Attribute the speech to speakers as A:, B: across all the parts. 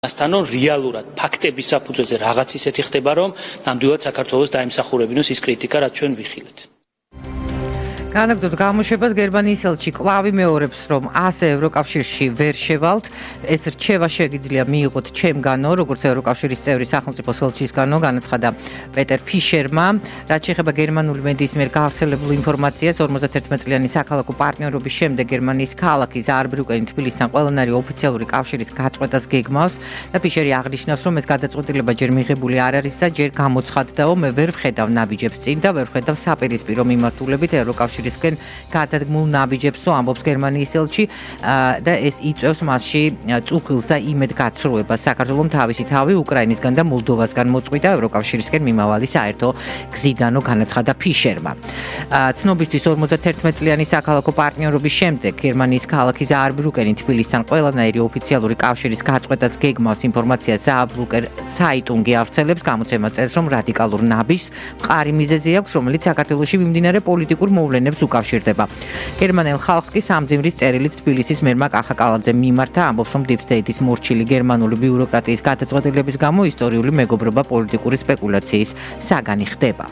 A: ასთანო რეალურად ფაქტების საფუძველზე რაღაც ისეთი ხდება, რომ ნამდვილად საქართველოს დაიმსახურებინოს ის კრიტიკა, რაც ჩვენ ვიხილეთ.
B: განაგრძობთ გამოშვებას გერმანიის ელჩი კვლავ მეორებს, რომ ასე ევროკავშირში ვერ შევალთ. ეს რჩევა შეგიძლია მიიღოთ ჩემგანო, როგორც ევროკავშირის წევრი სახელმწიფოს ელჩისგანო, განაცხადა პეტერ ფიშერმა. რაც შეეხება გერმანული მედიის მიერ გავრცელებულ ინფორმაციას, 51 წლიანი საქალაქო პარტნიორობის შემდეგ გერმანიის ქალაქი ზაარბრიუკენი თბილისთან ყველანაირი ოფიციალური კავშირის გაწყვეტას გეგმავს და ფიშერი აღნიშნავს, რომ ეს გადაწყვეტილება ჯერ მიღებული არ არის და ჯერ გამოცხადდაო, მე ვერ ვხედავ ნაბიჯებს წინ და ვერ ვხედავ საპირისპირო მიმართულებით ევროკავშირისკენ გადადგმულ ნაბიჯებსო, ამბობს გერმანიის ელჩი და ეს იწვევს მასში წუხილს და იმედგაცრუებას. საქართველომ თავისი თავი უკრაინისგან და მოლდოვასგან მოწყვიტა ევროკავშირისკენ მიმავალი საერთო გზიდანო, განაცხადა ფიშერმა. ცნობისთვის 51 წლიანი საქალაქო პარტნიორობის შემდეგ გერმანიის ქალაქი ზაარბრიუკენი თბილისთან ყველანაირი ოფიციალური კავშირის გაწყვეტას გეგმავს ინფორმაციას ზაარბრიუკენ საიტუნგი ავრცელებს. გამოცემა წერს, რომ რადიკალურ ნაბიჯს მყარი მიზეზი აქვს, რომელიც საქართველოში მიმდინარე პოლიტიკურ მოვლენებს უკავშირდება. გერმანელ ხალხს კი სამძიმრის წერილით თბილისის მერმა კახა კალაძემ მიმართა, ამბობს, რომ დიპ სტეიტის მორჩილი გერმანული ბიუროკრატიის გადაწყვეტილების გამო ისტორიული მეგობრობა პოლიტიკური სპეკულაციის საგანი ხდება.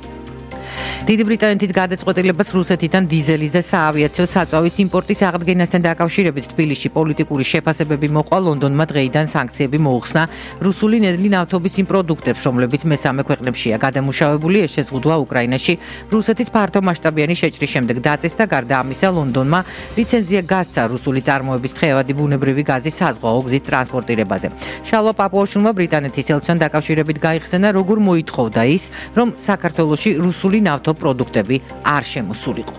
B: დიდი ბრიტანეთის გადაწყვეტილებას რუსეთიდან დიზელის და საავიაციო საწვავის იმპორტის აღდგენასთან დაკავშირებით თბილისში პოლიტიკური შეფასებები მოყვა. ლონდონმა დღეიდან სანქციები მოუხსნა რუსული ნედლი ნავთობის იმ პროდუქტებს, რომლებიც მესამე ქვეყნებშია გადამუშავებული. ეს შეზღუდვა უკრაინაში რუსეთის ფართომასშტაბიანი შეჭრის შემდეგ დაწეს და გარდა ამისა ლონდონმა ლიცენზია გასცა რუსული წარმოების თხევადი ბუნებრივი გაზის საზღვაო გზის ტრანსპორტირებაზე. შალვა პაპუაშვილმა ბრიტანეთის ელჩთან დაკავშირებით გაიხსენა, როგორ მოითხოვდა ის, რომ საქართველოში რუსული პროდუქტები არ შემოსულიყო.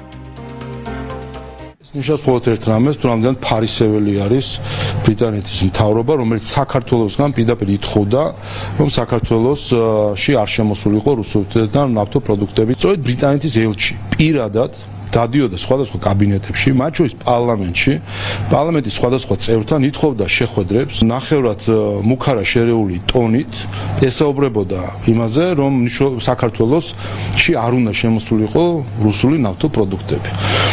C: ნიშნავს მხოლოდ ერთ რამეს, თუ რამდენად ფარისეველი არის ბრიტანეთის მთავრობა, რომელიც საქართველოსგან პირდაპირ ითხოვდა, რომ საქართველოსში არ შემოსულიყო რუსულიდან ნავთობპროდუქტები. სწორედ ბრიტანეთის ელჩი პირადად დადიოდა სხვადასხვა კაბინეტებში, მათ შორის პარლამენტში, პარლამენტის სხვადასხვა წევრთან ითხოვდა შეხვედრებს, ნახევრად მუქარა შერეული ტონით ესაუბრებოდა იმაზე, რომ საქართველოსში არ უნდა შემოსულიყო რუსული ნავთობპროდუქტები.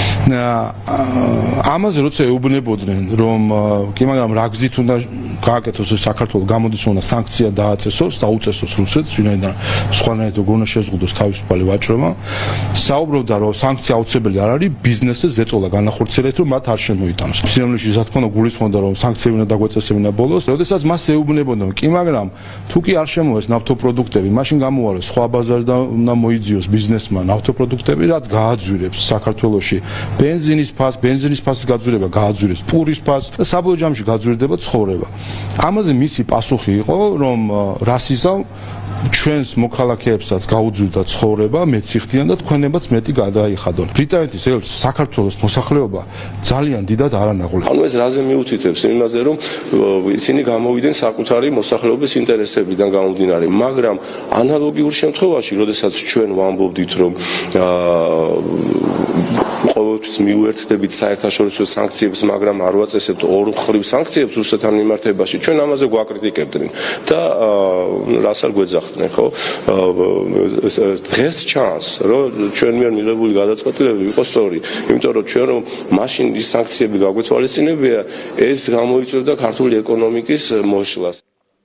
C: ამაზე როცა ეუბნებოდნენ, რომ კი მაგრამ რა გზით უნდა გააკეთოს საქართველოს გამოდის უნდა სანქცია დააწესოს და უწესოს რუსეთს, ვინაიდან სხვანაირად როგორ უნდა შეზღუდოს თავისუფალი ვაჭრობა, საუბრობდა, რომ სანქცია აუცილებელი არ არის, ბიზნესზე ზეწოლა განახორციელეთ, რომ მათ არ შემოიტანოს. სიამოვნებაში რა თქმა უნდა გულისხმობდა, რომ სანქციები უნდა დაგვეწესებინა ბოლოს. როდესაც მას ეუბნებოდნენ, კი მაგრამ თუ კი არ შემოეს ნავთობპროდუქტები, მაშინ გამოუარეს სხვა ბაზარზე და უნდა მოიძიოს ბიზნესმა ნავთობპროდუქტები, რაც გააძვირებს საქართველოში ბენზინის ფასის გაძვირება გააძვირებს პურის ფასს და საბოლოო ჯამში გაძვირდება ცხოვრება. ამაზე მისი პასუხი იყო, რომ რასიზამ ჩვენს მოქალაქეებსაც გაუძვირდა ცხოვრება, მეციხდიან და თქვენებაც მეტი გადაიხადონ. ბრიტანეთის ელჩს საქართველოს მოსახლეობა ძალიან დიდად არანაღვლებს.
D: ანუ ეს რაზე მიუთითებს? იმაზე, რომ ისინი გამოვიდნენ საკუთარი მოსახლეობის ინტერესებიდან გამომდინარე, მაგრამ ანალოგიურ შემთხვევაში, როდესაც ჩვენ ვამბობდით, რომ ყოველთვის მიუერთდებით საერთაშორისო სანქციებს, მაგრამ არ ვაწესებთ ორმხრივ სანქციებს რუსეთთან მიმართებაში, ჩვენ ამაზე გვაკრიტიკებდნენ და რას არ გვეძახდნენ, ხო? დღეს ჩანს, რომ ჩვენ მიერ მიღებული გადაწყვეტილებები იყო სწორი, იმიტომ რომ ჩვენ რომ მაშინ ის სანქციები გაგვეთვალისწინებია, ეს გამოიწვევდა ქართული ეკონომიკის მოშლას.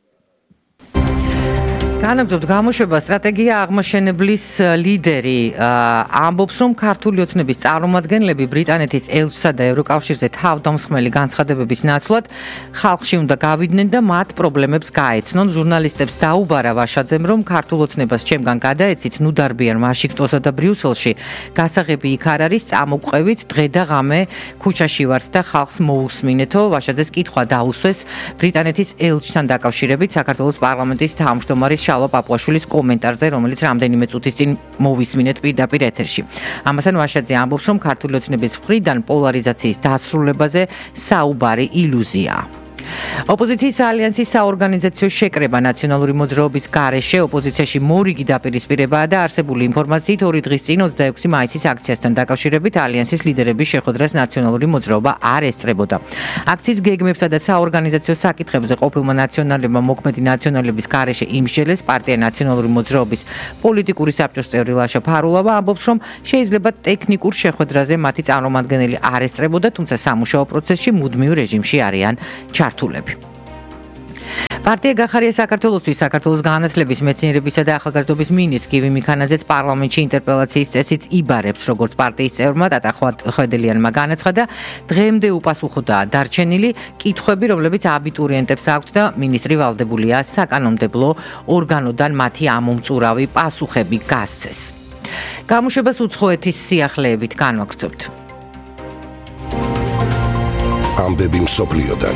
B: განაგრძობთ გამოშვება სტრატეგია აღმაშენებლის ლიდერი ამბობს, რომ ქართული ოცნების წარმომადგენლები ბრიტანეთის ელჩსა და ევროკავშირზე თავდამსხმელი განცხადებების ნაცვლად ხალხში უნდა გავიდნენ და მათ პრობლემებს გაეცნონ. ჟურნალისტებს დაუბარა ვაშაძემ, რომ ქართულ ოცნებას ჩემგან გადაეცით, ნუ დარბიან ვაშინგტონსა და ბრიუსელში. გასაღები იქ არ არის, წამოვყვევით, დღე და ღამე ქუჩაში ვართ და ხალხს მოусმინეთო. ვაშაძეს კითხვა დაუსვეს ბრიტანეთის ელჩთან დაკავშირებით საქართველოს პარლამენტის თავმჯდომარის შალვა პაპუაშვილის კომენტარზე, რომელიც რამდენიმე წუთის წინ მოვისმინეთ პირდაპირ ეთერში. ამასთან ვაშაძე ამბობს, რომ ქართული ოცნების მხრიდან პოლარიზაციის დასრულებაზე საუბარი ილუზიაა. ოპოზიციის ალიანსის საორგანიზაციო შეკრება ნაციონალური მოძრაობის გარეშე ოპოზიციაში მორიგი დაპირისპირებაა და არსებული ინფორმაციით 2 დღის წინ 26 მაისის აქციასთან დაკავშირებით ალიანსის ლიდერების შეხვედრას ნაციონალური მოძრაობა არ ესწრებოდა. აქციის გეგმებსა და საორგანიზაციო საკითხებზე ყოფილმა ნაციონალებმა მოქმედი ნაციონალების გარეშე იმსჯელეს. პარტია ნაციონალური მოძრაობის პოლიტიკური საბჭოს წევრი ლაშა ფარულავა ამბობს, რომ შეიძლება ტექნიკურ შეხვედრაზე მათი წარმომადგენელი არ ესწრებოდა, თუმცა სამუშაო პროცესში მუდმივ რეჟიმში არიან ჩართულები. პარტია გახარია საქართველოსთვის საქართველოს განათლების, მეცნიერებისა და ახალგაზრდობის მინისტრ გივი მიქანაძეც პარლამენტში ინტერპელაციის წესით იბარებს, როგორც პარტიის წევრმა ტატა ხვედელიანმა განაცხადა, დღემდე უპასუხოდაა დარჩენილი კითხვები, რომლებიც აბიტურიენტებს აქვთ და მინისტრი ვალდებულია საკანონმდებლო ორგანოდან მათი ამომწურავი პასუხები გასცეს. გამოშვებას უცხოეთის სიახლეებით განვაგრძობთ.
E: ამბები მსოფლიოდან.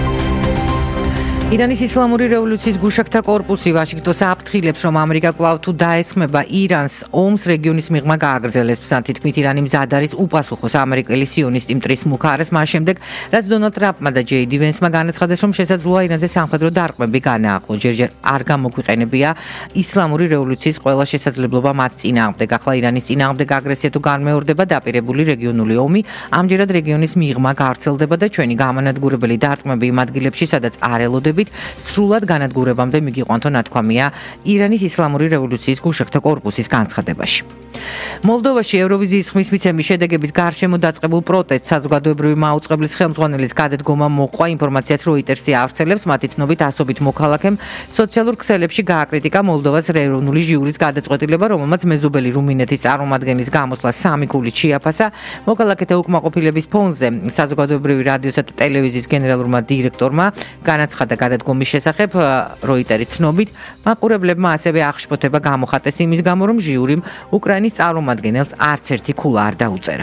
B: ირანის ისლამური რევოლუციის გუშაგთა კორპუსი ვაშინგტონს აფრთხილებს, რომ ამერიკა კვლავ თუ დაესხმება ირანს, ომს რეგიონის მიღმა გააგრძელებს. თითქმით ირანი მზად არის უპასუხოს ამერიკელი სიონისტი მტრის მუქარას მას შემდეგ, რაც დონალდ ტრამპმა და ჯეი დი ვენსმა განაცხადეს, რომ შესაძლოა ირანზე სამხედრო დარტყმები განაახლოს. ჯერჯერ არ გამოგვიყენებია ისლამური რევოლუციის ყველა შესაძლებლობა მათ წინააღმდეგ. ახლა ირანის წინააღმდეგ აგრესია თუ განმეორდება დაპირებული რეგიონული ომი, ამჯერად რეგიონის მიღმა გავრცელდება და ჩვენი გამანადგურებელი დარტყმები იმ ადგილებში, სადაც არ ელოდებით სრულად განადგურებამდე მიგიყვანთო ნათქვამია ირანის ისლამური რევოლუციის გუშაგთა კორპუსის განცხადებაში. მოლდოვაში ევროვიზიის ხმისმიცემის შედეგების გარშემო დაწყებულ პროტესტს საზოგადოებრივი მაუწყებლის ხელმძღვანელის გადადგომა მოჰყვა. ინფორმაციას როიტერსი ავრცელებს, მათი ცნობით ასობით მოქალაქემ სოციალურ ქსელებში გააკრიტიკა მოლდოვას ეროვნული ჟიურის გადაწყვეტილება, რომელმაც მეზობელი რუმინეთის წარმომადგენლის გამოსვლა 3 ქულით შეაფასა. მოქალაქეთა უკმაყოფილების ფონზე საზოგადოებრივი რადიოსა და ტელევიზიის გენერალურმა დირექტორმა განაცხადა გადადგომის შესახებ. როიტერის ცნობით, მაყურებლებმა ასევე აღშფოთება გამოხატეს იმის გამო, რომ ჟიურიმ უკრაინის წარმომადგენელს არც ერთი ქულა არ დაუწერა.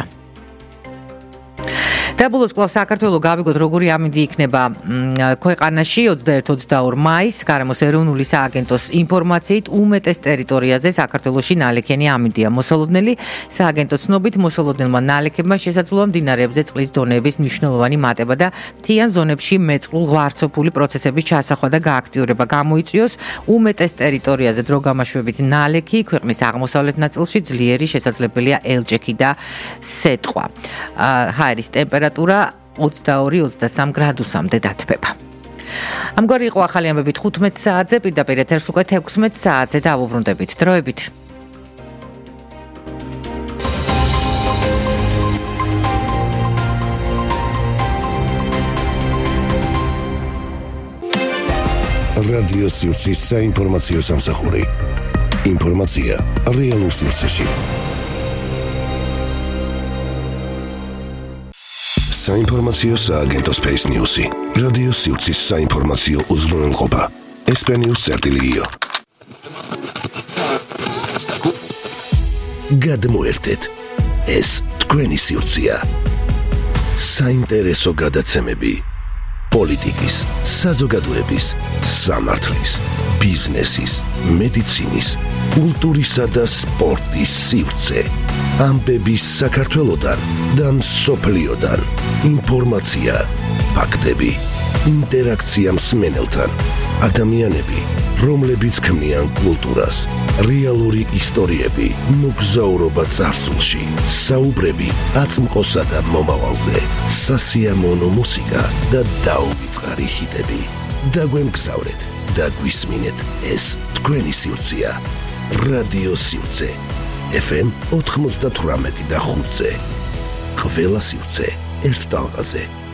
B: დაბოლოს კვლავ საქართველოს გავიგოთ, როგორი ამინდი იქნება ქვეყანაში 21-22 მაისს. გარემოს ეროვნული სააგენტოს ინფორმაციით, უმეტეს ტერიტორიაზე საქართველოში ნალექიანი ამინდია მოსალოდნელი. სააგენტოს ცნობით, მოსალოდნელმა ნალექებმა შესაძლოა მდინარეებზე წყლის დონეების მნიშვნელოვანი მატება და მთიან ზონებში მეწყრულ ღვარცოფული პროცესების ჩასახვა და გააქტიურება გამოიწვიოს. უმეტეს ტერიტორიაზე დროგამაშვებით ნალექი, ქვეყნის აღმოსავლეთ ნაწილში ძლიერი შესაძლებელია ელჭექი და სეტყვა. ჰაერის ტემპერატურა 22-23 გრადუსამდე დათბება. ამგვარი იყო ახალი ამბები 15 საათზე, პირდაპირ ეთერს უკვე 16 საათზე დავუბრუნდებით. დროებით.
E: რადიო სივრცის საინფორმაციო სამსახური. ინფორმაცია რეალურ სივრცეში. საინფორმაციო სააგენტო Space News-ი. რადიო სივრცის საინფორმაციო უზრუნველყოფა. espenews.io. გადმოერთეთ. ეს თქვენი სივრცეა. საინტერესო გადაცემები. პოლიტიკის, საზოგადოების, სამართლის, ბიზნესის, მედიცინის, კულტურისა და სპორტის სივრცე. ამბები საქართველოდან და მსოფლიოდან. ინფორმაცია, ფაქტები, ინტერაქცია მსმენელთან. ადამიანები, რომლებიც ქმნიან კულტურას, რეალური ისტორიები, მოგზაურობა წარსულში, საუბრები აწმყოსა და მომავალზე, სასიამოვნო მუსიკა და დაუვიწყარი ჰიტები. დაგვემგზავრეთ და გვისმინეთ, ეს თქვენი სივრცეა. რადიო სივრცე. FM 98 და 5-ზე. ყველა სივრცე ერთ ტალღაზე.